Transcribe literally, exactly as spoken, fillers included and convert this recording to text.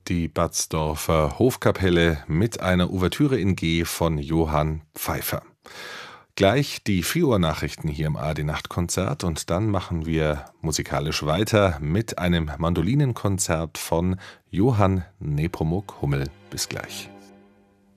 die Batzdorfer Hofkapelle mit einer Ouvertüre in G von Johann Pfeiffer. Gleich die vier Uhr Nachrichten hier im A R D-Nachtkonzert und dann machen wir musikalisch weiter mit einem Mandolinenkonzert von Johann Nepomuk Hummel. Bis gleich.